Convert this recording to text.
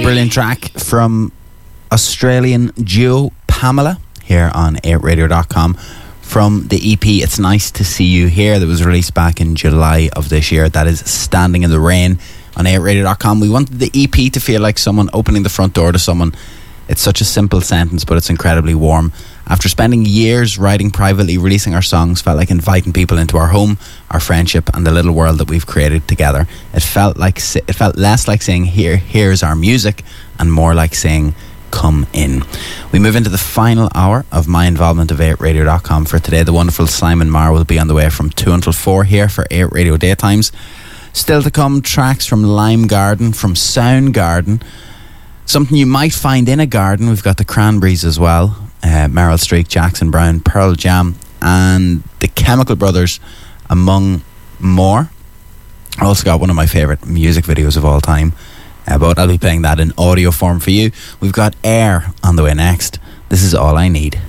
brilliant track from Australian duo Pamela here on 8radio.com from the EP It's Nice to See You Here that was released back in July of this year. That is Standing in the Rain on 8radio.com. We wanted the EP to feel like someone opening the front door to someone. It's such a simple sentence, but it's incredibly warm. After spending years writing privately, releasing our songs felt like inviting people into our home, our friendship, and the little world that we've created together. It felt less like saying, here's our music, and more like saying, come in. We move into the final hour of my involvement of 8radio.com for today. The wonderful Simon Marr will be on the way from 2 until 4 here for 8 Radio Daytimes. Still to come, tracks from Lime Garden, from Soundgarden, something you might find in a garden. We've got the Cranberries as well, Meryl Streep, Jackson Browne, Pearl Jam, and the Chemical Brothers, among more. I also got one of my favourite music videos of all time, but I'll be playing that in audio form for you. We've got Air on the way next. This is All I Need.